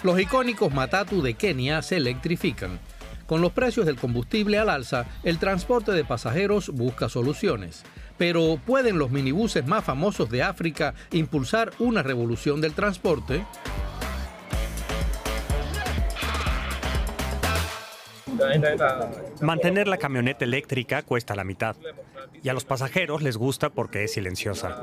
Los icónicos Matatu de Kenia se electrifican. Con los precios del combustible al alza, el transporte de pasajeros busca soluciones. Pero ¿pueden los minibuses más famosos de África impulsar una revolución del transporte? Mantener la camioneta eléctrica cuesta la mitad. Y a los pasajeros les gusta porque es silenciosa.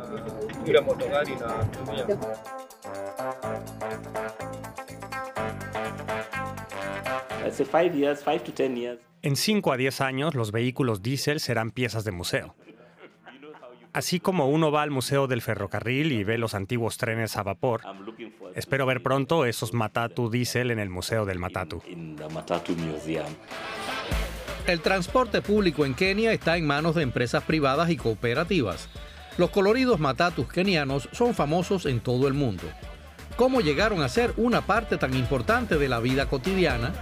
En 5 a 10 años, los vehículos diésel serán piezas de museo. Así como uno va al Museo del Ferrocarril y ve los antiguos trenes a vapor, espero ver pronto esos Matatu diésel en el Museo del Matatu. El transporte público en Kenia está en manos de empresas privadas y cooperativas. Los coloridos Matatus kenianos son famosos en todo el mundo. ¿Cómo llegaron a ser una parte tan importante de la vida cotidiana?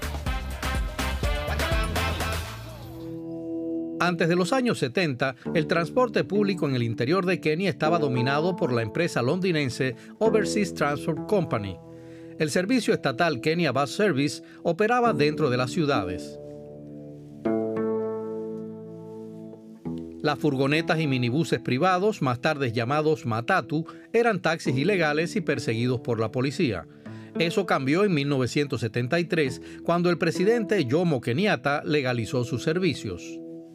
Antes de los años 70, el transporte público en el interior de Kenia estaba dominado por la empresa londinense Overseas Transport Company. El servicio estatal Kenya Bus Service operaba dentro de las ciudades. Las furgonetas y minibuses privados, más tarde llamados Matatu, eran taxis ilegales y perseguidos por la policía. Eso cambió en 1973, cuando el presidente Jomo Kenyatta legalizó sus servicios.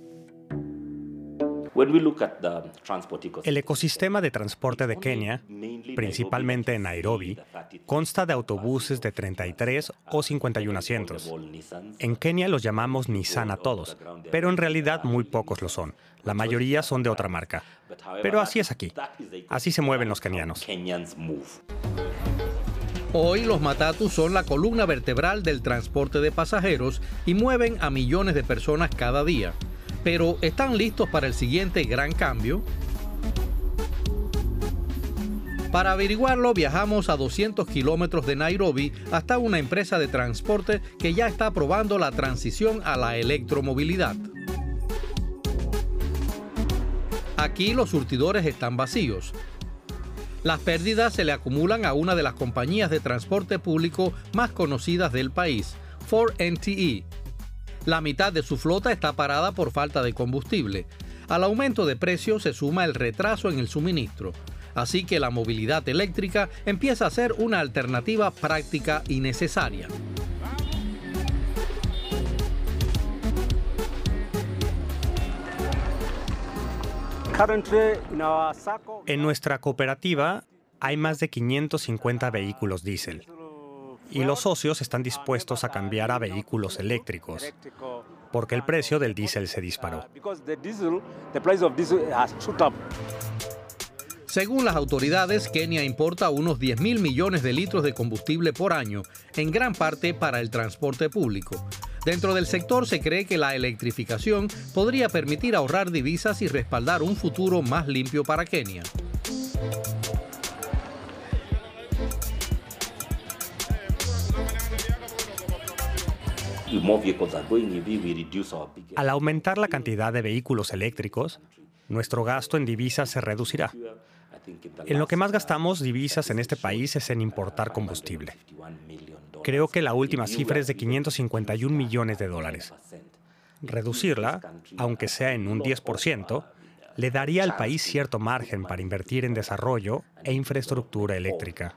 El ecosistema de transporte de Kenia, principalmente en Nairobi, consta de autobuses de 33 o 51 asientos. En Kenia los llamamos Nissan a todos, pero en realidad muy pocos lo son. La mayoría son de otra marca. Pero así es aquí. Así se mueven los kenianos. Hoy los Matatu son la columna vertebral del transporte de pasajeros y mueven a millones de personas cada día. Pero ¿están listos para el siguiente gran cambio? Para averiguarlo, viajamos a 200 kilómetros de Nairobi hasta una empresa de transporte que ya está probando la transición a la electromovilidad. Aquí los surtidores están vacíos. Las pérdidas se le acumulan a una de las compañías de transporte público más conocidas del país, Ford NTE. La mitad de su flota está parada por falta de combustible. Al aumento de precios se suma el retraso en el suministro. Así que la movilidad eléctrica empieza a ser una alternativa práctica y necesaria. En nuestra cooperativa hay más de 550 vehículos diésel. Y los socios están dispuestos a cambiar a vehículos eléctricos, porque el precio del diésel se disparó. Según las autoridades, Kenia importa unos 10.000 millones de litros de combustible por año, en gran parte para el transporte público. Dentro del sector se cree que la electrificación podría permitir ahorrar divisas y respaldar un futuro más limpio para Kenia. Al aumentar la cantidad de vehículos eléctricos, nuestro gasto en divisas se reducirá. En lo que más gastamos divisas en este país es en importar combustible. Creo que la última cifra es de 551 millones de dólares. Reducirla, aunque sea en un 10%, le daría al país cierto margen para invertir en desarrollo e infraestructura eléctrica.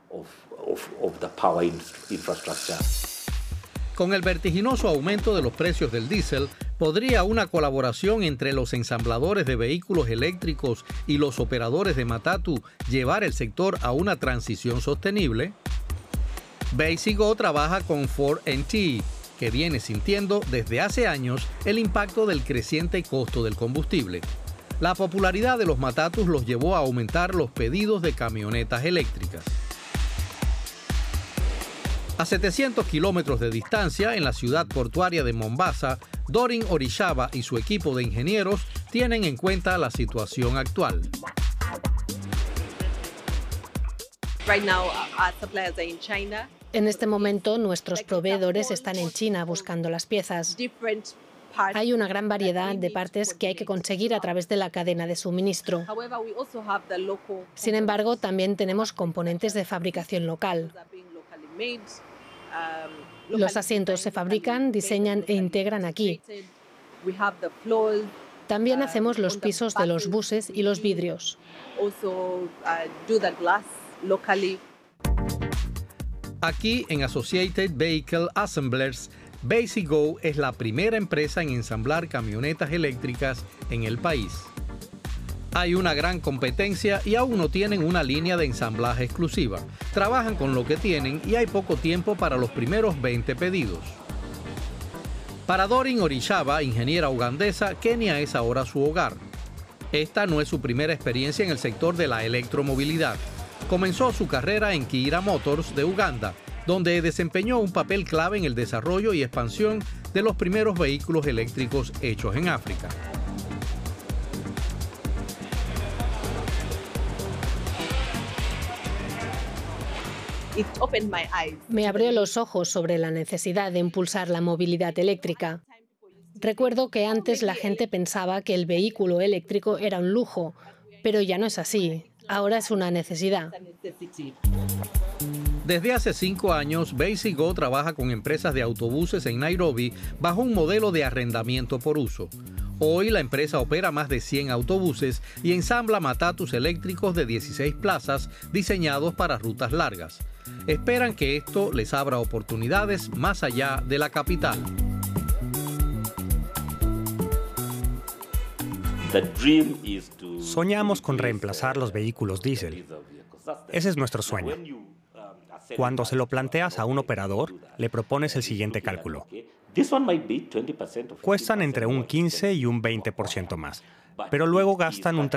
Con el vertiginoso aumento de los precios del diésel, ¿podría una colaboración entre los ensambladores de vehículos eléctricos y los operadores de Matatu llevar el sector a una transición sostenible? Basigo trabaja con Ford NTE, que viene sintiendo desde hace años el impacto del creciente costo del combustible. La popularidad de los Matatus los llevó a aumentar los pedidos de camionetas eléctricas. A 700 kilómetros de distancia, en la ciudad portuaria de Mombasa, Dorin Orishaba y su equipo de ingenieros tienen en cuenta la situación actual. En este momento, nuestros proveedores están en China buscando las piezas. Hay una gran variedad de partes que hay que conseguir a través de la cadena de suministro. Sin embargo, también tenemos componentes de fabricación local. Los asientos se fabrican, diseñan e integran aquí. También hacemos los pisos de los buses y los vidrios. Aquí en Associated Vehicle Assemblers, Basic-Go es la primera empresa en ensamblar camionetas eléctricas en el país. Hay una gran competencia y aún no tienen una línea de ensamblaje exclusiva. Trabajan con lo que tienen y hay poco tiempo para los primeros 20 pedidos. Para Dorin Orishaba, ingeniera ugandesa, Kenia es ahora su hogar. Esta no es su primera experiencia en el sector de la electromovilidad. Comenzó su carrera en Kira Motors de Uganda, donde desempeñó un papel clave en el desarrollo y expansión de los primeros vehículos eléctricos hechos en África. Me abrió los ojos sobre la necesidad de impulsar la movilidad eléctrica. Recuerdo que antes la gente pensaba que el vehículo eléctrico era un lujo, pero ya no es así. Ahora es una necesidad. Desde hace 5 años, Basic-Go trabaja con empresas de autobuses en Nairobi bajo un modelo de arrendamiento por uso. Hoy la empresa opera más de 100 autobuses y ensambla matatus eléctricos de 16 plazas diseñados para rutas largas. Esperan que esto les abra oportunidades más allá de la capital. Soñamos con reemplazar los vehículos diésel. Ese es nuestro sueño. Cuando se lo planteas a un operador, le propones el siguiente cálculo. Cuestan entre un 15 y un 20% más, pero luego gastan un